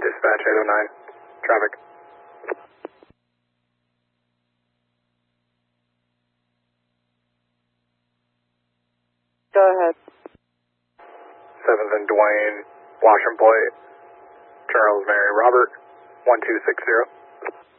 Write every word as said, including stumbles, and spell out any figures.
Dispatch eight oh nine, traffic. Go ahead. seventh and Dwayne, Washington Plate, Charles Mary Robert, one two six zero.